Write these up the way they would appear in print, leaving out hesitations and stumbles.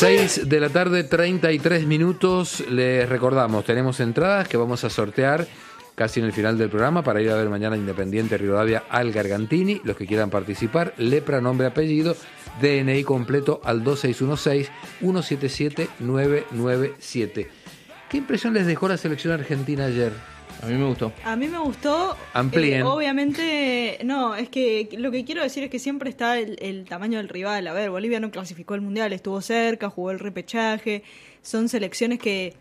6 de la tarde, 33 minutos. Les recordamos, tenemos entradas que vamos a sortear casi en el final del programa para ir a ver mañana Independiente Rivadavia al Gargantini. Los que quieran participar, lepra, nombre, apellido, DNI completo al 2616-177-997. ¿Qué impresión les dejó la selección argentina ayer? A mí me gustó. A mí me gustó. Amplíen. Obviamente, no, es que lo que quiero decir es que siempre está el tamaño del rival. A ver, Bolivia no clasificó el Mundial, estuvo cerca, jugó el repechaje. Son selecciones que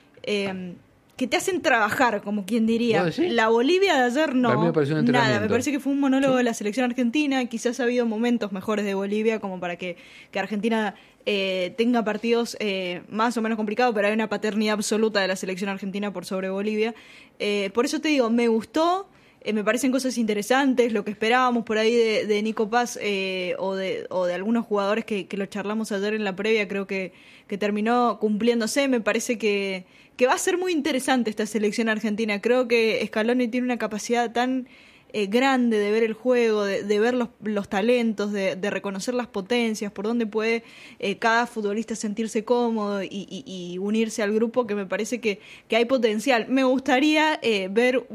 te hacen trabajar, como quien diría. La Bolivia de ayer no. A mí me pareció un entrenamiento. Nada, me parece que fue un monólogo de la selección argentina. Quizás ha habido momentos mejores de Bolivia como para que Argentina tenga partidos más o menos complicados, pero hay una paternidad absoluta de la selección argentina por sobre Bolivia. Por eso te digo, me gustó. Me parecen cosas interesantes, lo que esperábamos por ahí de Nico Paz o de algunos jugadores que lo charlamos ayer en la previa, creo que terminó cumpliéndose. Me parece que va a ser muy interesante esta selección argentina. Creo que Scaloni tiene una capacidad tan grande de ver el juego, de ver los talentos, de reconocer las potencias, por dónde puede cada futbolista sentirse cómodo y unirse al grupo, que me parece que hay potencial. Me gustaría ver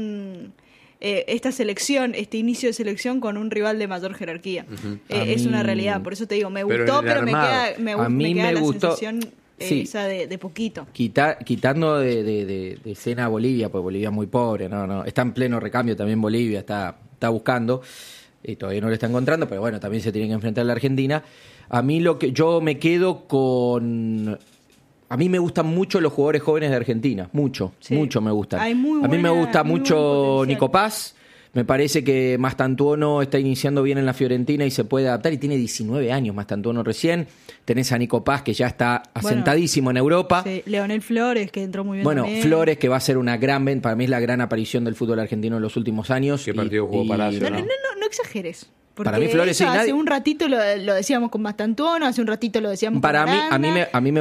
esta selección, este inicio de selección con un rival de mayor jerarquía. Es una realidad, por eso te digo, me gustó, pero me queda la sensación esa de poquito. Quitando de escena a Bolivia, porque Bolivia es muy pobre, no está en pleno recambio también Bolivia, está buscando, y todavía no lo está encontrando, pero bueno, también se tiene que enfrentar a la Argentina. A mí yo me quedo con... A mí me gustan mucho los jugadores jóvenes de Argentina, mucho me gustan. A mí me gusta mucho Nico Paz, me parece que Mastantuono está iniciando bien en la Fiorentina y se puede adaptar, y tiene 19 años Mastantuono recién. Tenés a Nico Paz, que ya está asentadísimo en Europa. Sí. Leonel Flores, que entró muy bien también. Flores, que va a ser una para mí es la gran aparición del fútbol argentino en los últimos años. ¿Qué partido jugó Palacio? No exageres. Porque para mí Flores hace un ratito lo decíamos con Mastantuono, hace un ratito lo decíamos con Aranda. A mí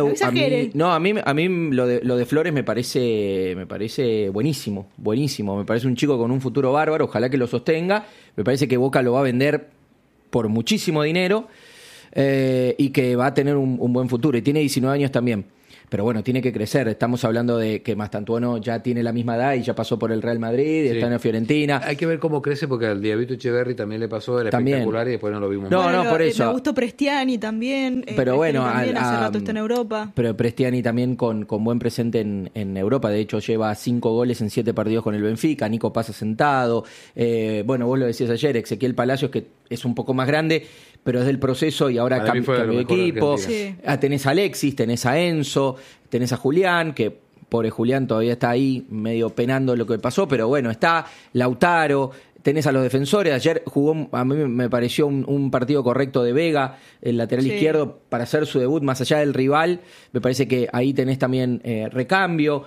lo de Flores me parece buenísimo, me parece un chico con un futuro bárbaro, ojalá que lo sostenga. Me parece que Boca lo va a vender por muchísimo dinero y que va a tener un buen futuro, y tiene 19 años también. Pero bueno, tiene que crecer. Estamos hablando de que Mastantuono ya tiene la misma edad y ya pasó por el Real Madrid, está en la Fiorentina. Hay que ver cómo crece, porque al Diabito Echeverri también le pasó, era espectacular, y después no lo vimos más. Por eso. Me gustó Prestiani también. Pero bueno, también hace rato está en Europa. Pero Prestiani también con buen presente en Europa. De hecho, lleva 5 goles en 7 partidos con el Benfica. Nico Paz sentado. Vos lo decías ayer, Ezequiel Palacios, que es un poco más grande, pero es del proceso y ahora cambió de equipo. Sí. Tenés a Alexis, tenés a Enzo, tenés a Julián, que pobre Julián todavía está ahí medio penando lo que pasó, pero bueno, está Lautaro, tenés a los defensores. Ayer jugó, a mí me pareció un partido correcto de Vega, el lateral izquierdo, para hacer su debut más allá del rival. Me parece que ahí tenés también recambio.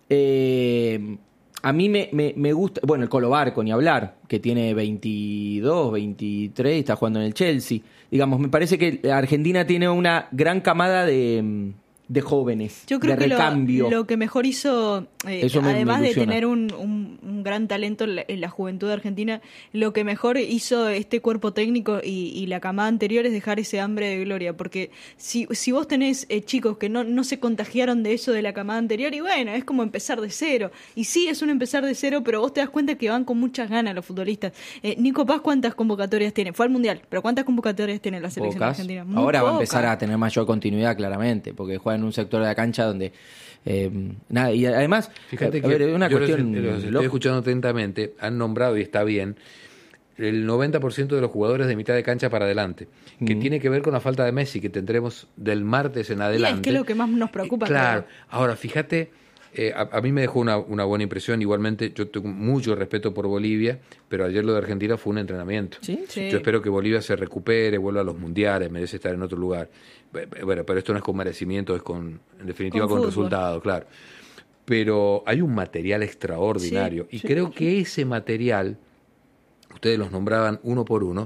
A mí me gusta, el Colo Barco, ni hablar, que tiene 22, 23, está jugando en el Chelsea. Digamos, me parece que Argentina tiene una gran camada de jóvenes, yo creo de recambio. Lo que mejor hizo, además de tener un gran talento en la juventud argentina, lo que mejor hizo este cuerpo técnico y la camada anterior es dejar ese hambre de gloria, porque si vos tenés chicos que no se contagiaron de eso de la camada anterior, y bueno, es como empezar de cero, y sí, es un empezar de cero, pero vos te das cuenta que van con muchas ganas los futbolistas. Nico Paz, ¿cuántas convocatorias tiene? Fue al Mundial, pero ¿cuántas convocatorias tiene la selección argentina? Ahora va a empezar a tener mayor continuidad, claramente, porque juega en un sector de la cancha donde nada, y además fíjate una cuestión los estoy escuchando atentamente, han nombrado, y está bien, el 90% de los jugadores de mitad de cancha para adelante, que tiene que ver con la falta de Messi, que tendremos del martes en adelante. Y es que es lo que más nos preocupa. Claro. Ahora fíjate, a mí me dejó una buena impresión. Igualmente, yo tengo mucho respeto por Bolivia, pero ayer lo de Argentina fue un entrenamiento. Sí. Yo espero que Bolivia se recupere, vuelva a los mundiales, merece estar en otro lugar. Bueno, pero esto no es con merecimiento, es en definitiva con resultados, claro. Pero hay un material extraordinario, y creo que ese material, ustedes los nombraban uno por uno,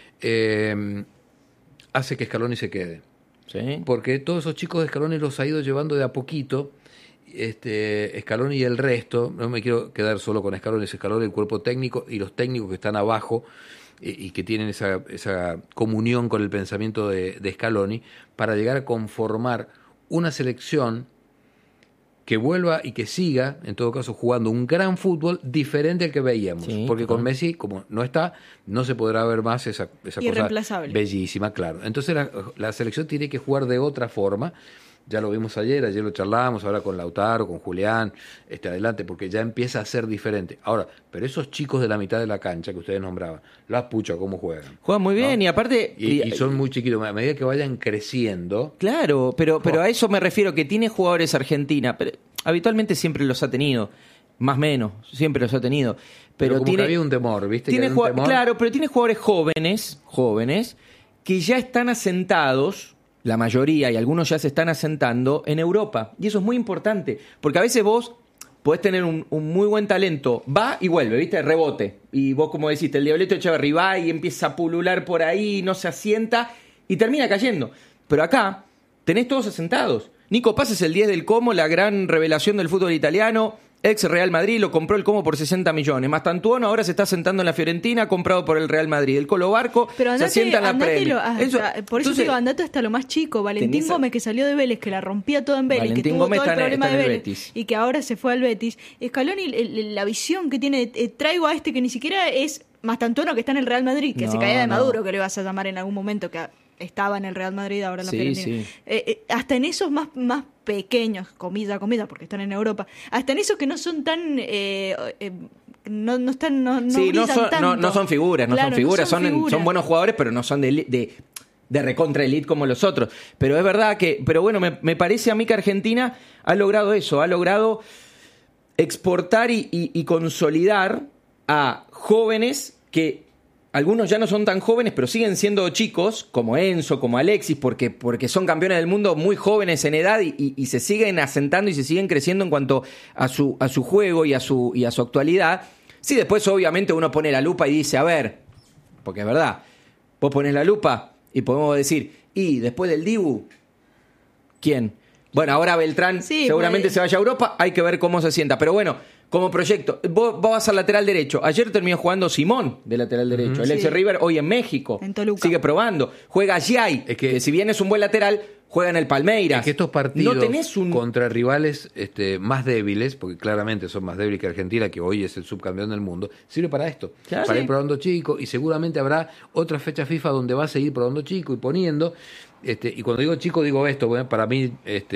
hace que Scaloni se quede. ¿Sí? Porque todos esos chicos de Scaloni los ha ido llevando de a poquito. Scaloni y el resto, no me quiero quedar solo con Scaloni, es Scaloni, el cuerpo técnico y los técnicos que están abajo, y que tienen esa comunión con el pensamiento de Scaloni para llegar a conformar una selección que vuelva y que siga, en todo caso, jugando un gran fútbol diferente al que veíamos. Sí, porque con Messi, como no está, no se podrá ver más esa cosa bellísima, claro. Entonces la selección tiene que jugar de otra forma. Ya lo vimos ayer lo charlábamos, ahora con Lautaro, con Julián, adelante, porque ya empieza a ser diferente. Ahora, pero esos chicos de la mitad de la cancha que ustedes nombraban, las puchas, ¿cómo juegan? Juegan muy bien, ¿no? Y aparte... Y son muy chiquitos, a medida que vayan creciendo... Claro, pero a eso me refiero, que tiene jugadores Argentina, pero habitualmente siempre los ha tenido, más o menos, siempre los ha tenido. Pero como que había un temor, ¿viste? Tiene un temor. Claro, pero tiene jugadores jóvenes, que ya están asentados... La mayoría y algunos ya se están asentando en Europa. Y eso es muy importante, porque a veces vos podés tener un muy buen talento, va y vuelve, ¿viste? Rebote. Y vos, como decís, el Diablito Echeverri va y empieza a pulular por ahí, no se asienta y termina cayendo. Pero acá tenés todos asentados. Nico Paz es el 10 del Como, la gran revelación del fútbol italiano. Ex Real Madrid, lo compró el Como por 60 millones. Mastantuono ahora se está sentando en la Fiorentina, comprado por el Real Madrid. El Colo Barco se asienta en la Premier. Por eso te digo, andate hasta lo más chico. Valentín Gómez, que salió de Vélez, que la rompía todo en Vélez, Valentín que tuvo Gómez todo el problema de Vélez y que ahora se fue al Betis. Scaloni, la visión que tiene, traigo a que ni siquiera es Mastantuono, que está en el Real Madrid, que se caía de Maduro, que le vas a llamar en algún momento, que estaba en el Real Madrid, ahora en la Fiorentina. Sí. Hasta en esos más pequeños, comillas, porque están en Europa, hasta en esos que no son tan... no son figuras, son buenos jugadores, pero no son de recontra elite como los otros. Pero es verdad pero bueno, me parece a mí que Argentina ha logrado eso, ha logrado exportar y consolidar a jóvenes que algunos ya no son tan jóvenes, pero siguen siendo chicos, como Enzo, como Alexis, porque son campeones del mundo muy jóvenes en edad y se siguen asentando y se siguen creciendo en cuanto a su juego y a su actualidad. Sí, después obviamente uno pone la lupa y dice, a ver, porque es verdad, vos ponés la lupa y podemos decir, y después del Dibu, ¿quién? Bueno, ahora Beltrán seguramente se vaya a Europa, hay que ver cómo se sienta, pero bueno, como proyecto, vos vas al lateral derecho. Ayer terminó jugando Simón de lateral derecho. El ex River hoy en México. En Toluca. Sigue probando. Juega Giai, que si bien es un buen lateral, juega en el Palmeiras. Es que estos partidos contra rivales más débiles, porque claramente son más débiles que Argentina, que hoy es el subcampeón del mundo, sirve para esto. Claro, para ir probando chicos, y seguramente habrá otra fecha FIFA donde va a seguir probando chicos y poniendo... y cuando digo chico digo esto, bueno, para mí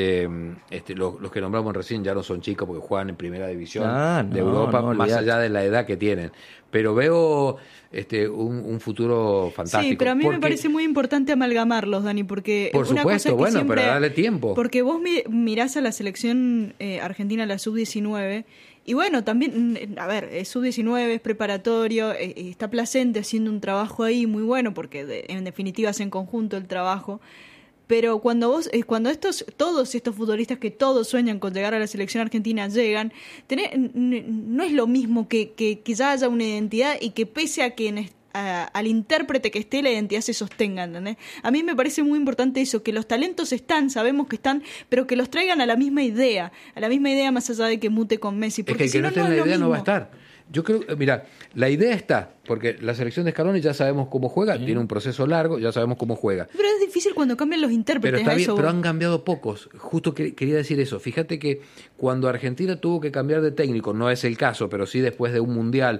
los que nombramos recién ya no son chicos porque juegan en primera división de Europa, más allá de la edad que tienen. Pero veo un futuro fantástico. Sí, pero a mí me parece muy importante amalgamarlos, Dani, porque por una supuesto, cosa es que bueno, pero darle tiempo. Porque vos mirás a la selección argentina, la sub-19, y bueno, también, a ver, es sub-19, es preparatorio, está Placente haciendo un trabajo ahí muy bueno, porque en definitiva es en conjunto el trabajo. Pero cuando todos estos futbolistas que todos sueñan con llegar a la selección argentina llegan, no es lo mismo que ya haya una identidad y que pese a que al intérprete que esté, la identidad se sostenga, ¿entendés? A mí me parece muy importante eso, que los talentos sabemos que están, pero que los traigan a la misma idea más allá de que mute con Messi. Porque es que no tenga la idea no va a estar. Yo creo, mira, la idea está, porque la selección de Scaloni ya sabemos cómo juega, tiene un proceso largo, ya sabemos cómo juega. Pero es difícil cuando cambian los intérpretes. Pero está bien, pero han cambiado pocos. Justo quería decir eso. Fíjate que cuando Argentina tuvo que cambiar de técnico, no es el caso, pero sí después de un mundial,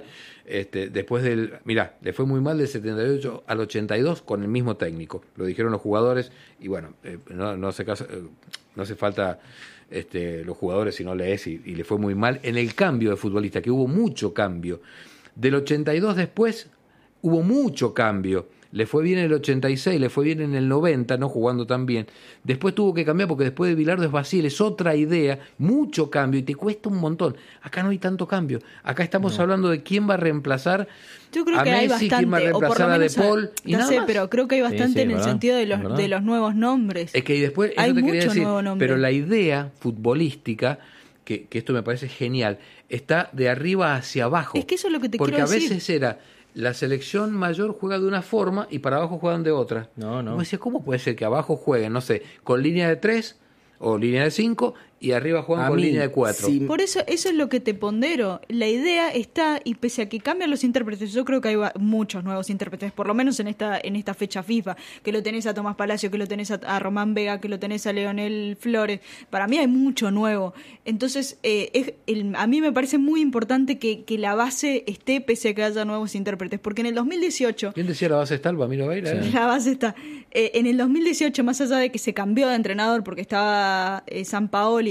le fue muy mal del 78 al 82 con el mismo técnico. Lo dijeron los jugadores y bueno, no hace falta los jugadores si no lees y le fue muy mal en el cambio de futbolista, que hubo mucho cambio. Del 82 después hubo mucho cambio. Le fue bien en el 86, le fue bien en el 90, no jugando tan bien. Después tuvo que cambiar porque después de Bilardo es Basile, es otra idea, mucho cambio y te cuesta un montón. Acá no hay tanto cambio. Acá estamos hablando de quién va a reemplazar Yo creo que a Messi, hay bastante, quién va a reemplazar a De Paul y nada más. Pero creo que hay bastante en el sentido de los nuevos nombres. Es que después, hay eso te mucho quería decir, nuevo nombre. pero la idea futbolística, que esto me parece genial, está de arriba hacia abajo. Es que eso es lo que te porque quiero decir. Porque a veces era... La selección mayor juega de una forma y para abajo juegan de otra. No. Decía, ¿cómo puede ser que abajo jueguen, no sé, con línea de 3 o línea de 5 y arriba juegan con línea de 4. Sí. Por eso es lo que te pondero. La idea está, y pese a que cambian los intérpretes, yo creo que hay muchos nuevos intérpretes, por lo menos en esta fecha FIFA, que lo tenés a Tomás Palacio, que lo tenés a Román Vega, que lo tenés a Leonel Flores. Para mí hay mucho nuevo. Entonces, a mí me parece muy importante que la base esté pese a que haya nuevos intérpretes, porque en el 2018... ¿Quién decía la base está? ¿El Bamiro Veira? La base está. En el 2018, más allá de que se cambió de entrenador porque estaba Sampaoli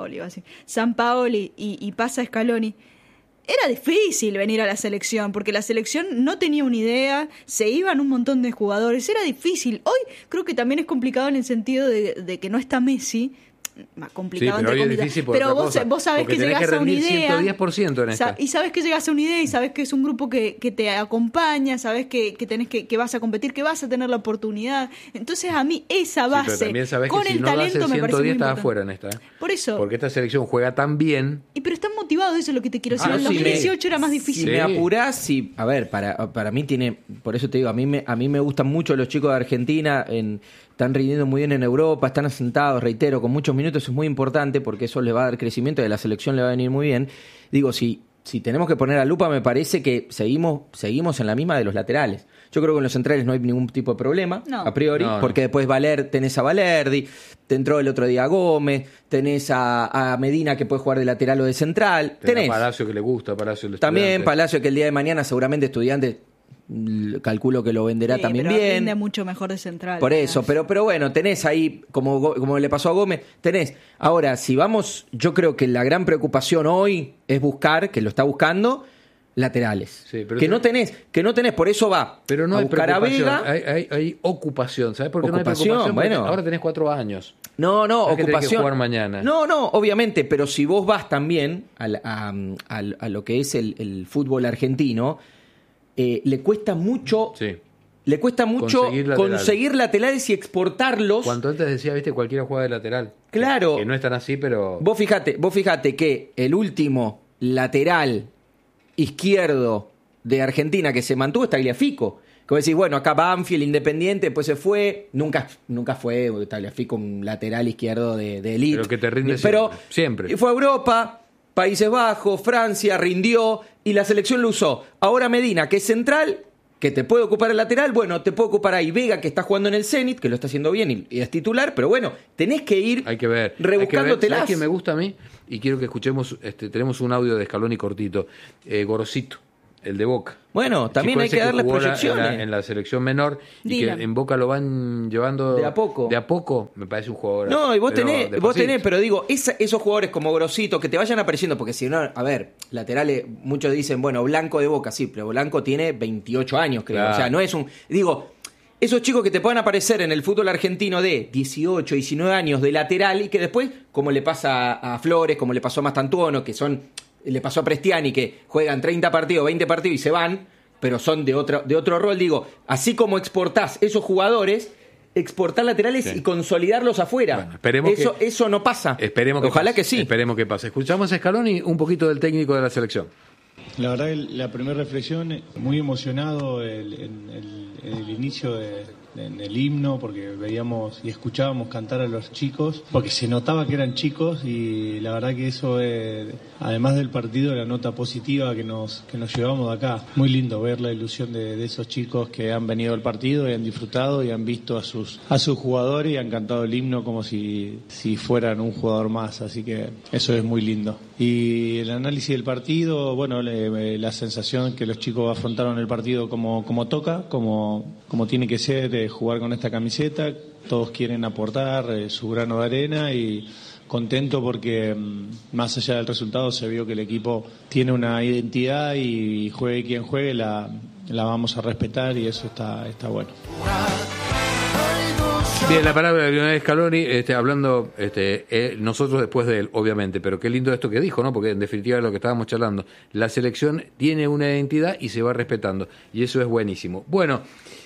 y pasa Scaloni, era difícil venir a la selección, porque la selección no tenía una idea, se iban un montón de jugadores, era difícil. Hoy creo que también es complicado en el sentido de que no está Messi, más complicado, sí, pero entre es difícil por pero otra cosa, vos sabés que llegás a una idea 110% en esta. Y sabés que llegás a una idea y sabés que es un grupo que te acompaña, sabés que tenés que vas a competir, que vas a tener la oportunidad. Entonces a mí esa base, pero también sabés con que el si no talento, das el me parece 110 muy estás importante. afuera en esta. Por eso. Porque esta selección juega tan bien. Pero están motivados, eso es lo que te quiero decir. En el si 2018 era más difícil. Si me apurás, a ver, para mí tiene, por eso te digo, a mí me gustan mucho los chicos de Argentina, están rindiendo muy bien en Europa, están asentados, reitero, con muchos minutos, es muy importante porque eso les va a dar crecimiento y a la selección le va a venir muy bien. Digo, si tenemos que poner a lupa, me parece que seguimos en la misma de los laterales. Yo creo que en los centrales no hay ningún tipo de problema, a priori, porque después tenés a Valerdi, te entró el otro día Gómez, tenés a Medina que puede jugar de lateral o de central. Tenés a Palacio que le gusta, Palacio el también Estudiante. Palacio que el día de mañana seguramente Estudiantes calculo que lo venderá también pero bien. rinde mucho mejor de central. Por eso, pero bueno, tenés ahí, como le pasó a Gómez, tenés. Ahora, si vamos, yo creo que la gran preocupación hoy es buscar, que lo está buscando, laterales. Sí, pero que no tenés, por eso va pero no a hay buscar a preocupación, Vega. hay ocupación. ¿Sabes por qué Ocupación, no hay preocupación? bueno. Porque ahora tenés 4 años. No, Es que tenés ocupación. que jugar mañana. No, obviamente, pero si vos vas también a lo que es el fútbol argentino, le cuesta mucho. Sí. Le cuesta mucho conseguir laterales y exportarlos. Cuanto antes decía, viste, cualquiera juega de lateral. Claro. Que no es tan así, pero... Vos fijate que el último lateral izquierdo de Argentina que se mantuvo es Tagliafico. Como decís, bueno, acá Banfield, Independiente, después se fue. Nunca fue Tagliafico un lateral izquierdo de elite. Pero que te rinde siempre. Y fue a Europa, Países Bajos, Francia, rindió y la selección lo usó. Ahora Medina, que es central, que te puede ocupar el lateral, bueno, te puede ocupar ahí Vega, que está jugando en el Zenit, que lo está haciendo bien y es titular, pero bueno, tenés que ir hay que ver, rebuscándotelas. ¿Sabés qué me gusta a mí? Y quiero que escuchemos, tenemos un audio de Scaloni cortito. Gorosito, el de Boca. Bueno, también hay que darle proyecciones. En la selección menor y que en Boca lo van llevando de a poco. De a poco, me parece un jugador. No, y vos tenés, pero digo, esos jugadores como Grosito que te vayan apareciendo, porque si no, a ver, laterales, muchos dicen, bueno, Blanco de Boca, sí, pero Blanco tiene 28 años, creo. Claro. O sea, no es un. Digo, esos chicos que te puedan aparecer en el fútbol argentino de 18, 19 años de lateral y que después, como le pasa a Flores, como le pasó a Mastantuono, que le pasó a Prestiani, que juegan 30 partidos, 20 partidos y se van, pero son de otro rol. Digo, así como exportás esos jugadores, exportar laterales y consolidarlos afuera. Bueno, esperemos eso no pasa. Ojalá que sí. Esperemos que pase. Escuchamos a Scaloni un poquito del técnico de la selección. La verdad que la primera reflexión, muy emocionado en el inicio en el himno, porque veíamos y escuchábamos cantar a los chicos, porque se notaba que eran chicos y la verdad que eso, además del partido, la nota positiva que nos llevamos de acá. Muy lindo ver la ilusión de esos chicos que han venido al partido y han disfrutado y han visto a sus jugadores y han cantado el himno como si fueran un jugador más, así que eso es muy lindo. Y el análisis del partido, bueno, la sensación que los chicos afrontaron el partido como toca, como tiene que ser, jugar con esta camiseta. Todos quieren aportar su grano de arena y contento porque más allá del resultado se vio que el equipo tiene una identidad y juegue quien juegue la vamos a respetar y eso está bueno. Bien, la palabra de Lionel Scaloni, hablando nosotros después de él, obviamente, pero qué lindo esto que dijo, ¿no? Porque en definitiva es lo que estábamos charlando. La selección tiene una identidad y se va respetando, y eso es buenísimo. Bueno,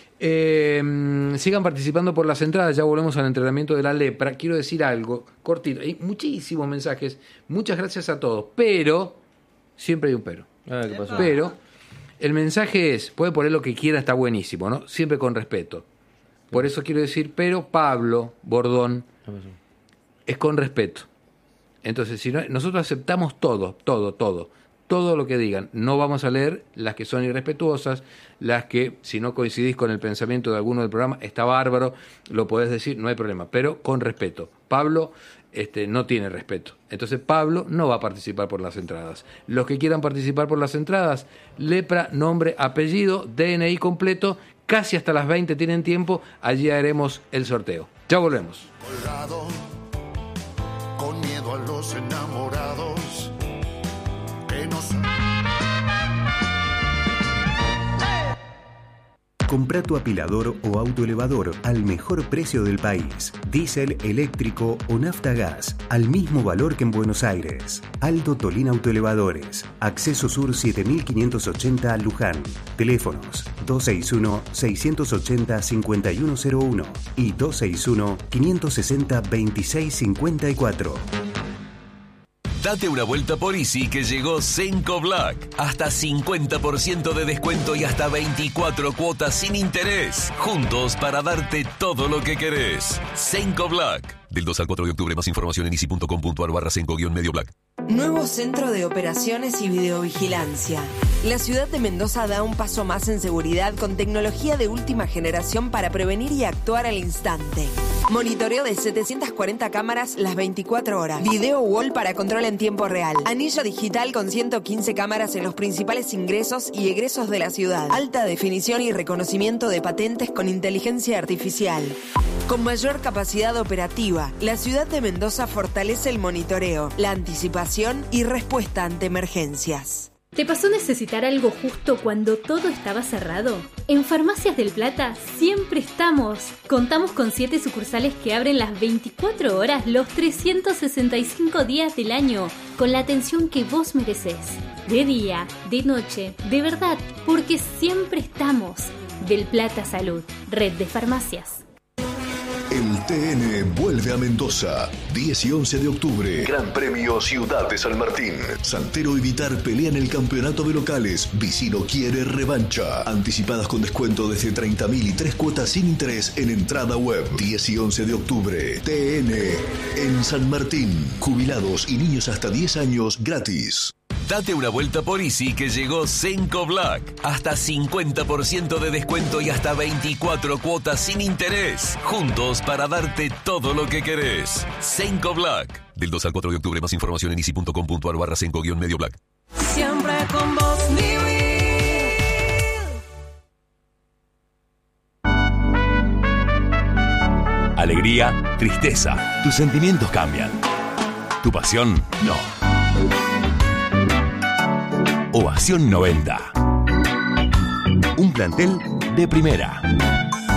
sigan participando por las entradas, ya volvemos al entrenamiento de la lepra. Quiero decir algo cortito, hay muchísimos mensajes, muchas gracias a todos, pero siempre hay un pero. ¿Qué pasó? Pero el mensaje es, puede poner lo que quiera, está buenísimo, ¿no? Siempre con respeto. Por eso quiero decir, pero Pablo Bordón es con respeto. Entonces, si no, nosotros aceptamos todo lo que digan. No vamos a leer las que son irrespetuosas, las que, si no coincidís con el pensamiento de alguno del programa, está bárbaro, lo podés decir, no hay problema, pero con respeto. Pablo no tiene respeto. Entonces Pablo no va a participar por las entradas. Los que quieran participar por las entradas, lepra, nombre, apellido, DNI completo, casi hasta las 20 tienen tiempo, allí haremos el sorteo. Ya volvemos. Colgado, con miedo a los enamorados, que no son... Compra tu apilador o autoelevador al mejor precio del país. Diésel, eléctrico o nafta gas, al mismo valor que en Buenos Aires. Aldo Tolín Autoelevadores. Acceso Sur 7580 Luján. Teléfonos 261-680-5101 y 261-560-2654. Date una vuelta por Easy que llegó Cenco Black. Hasta 50% de descuento y hasta 24 cuotas sin interés. Juntos para darte todo lo que querés. Cenco Black. Del 2 al 4 de octubre. Más información en easy.com.ar/Cenco-Medio Black. Nuevo Centro de Operaciones y Videovigilancia. La ciudad de Mendoza da un paso más en seguridad con tecnología de última generación para prevenir y actuar al instante. Monitoreo de 740 cámaras las 24 horas. Video wall para control en tiempo real. Anillo digital con 115 cámaras en los principales ingresos y egresos de la ciudad. Alta definición y reconocimiento de patentes con inteligencia artificial. Con mayor capacidad operativa, la ciudad de Mendoza fortalece el monitoreo, la anticipación y respuesta ante emergencias. ¿Te pasó necesitar algo justo cuando todo estaba cerrado? En Farmacias del Plata siempre estamos. Contamos con 7 sucursales que abren las 24 horas los 365 días del año, con la atención que vos merecés. De día, de noche, de verdad, porque siempre estamos. Del Plata Salud, red de farmacias. El TN vuelve a Mendoza, 10 y 11 de octubre. Gran Premio Ciudad de San Martín. Santero y Vitar pelean el campeonato de locales. Vicino quiere revancha. Anticipadas con descuento desde 30.000 y 3 cuotas sin interés en entrada web. 10 y 11 de octubre. TN en San Martín. Jubilados y niños hasta 10 años gratis. Date una vuelta por Easy que llegó Cenco Black. Hasta 50% de descuento y hasta 24 cuotas sin interés. Juntos para darte todo lo que querés. Cenco Black. Del 2 al 4 de octubre. Más información en easy.com.ar/Cenco-Medio Black. Siempre con vos, Alegría, tristeza. Tus sentimientos cambian. Tu pasión, no. Ovación 90. Un plantel de primera.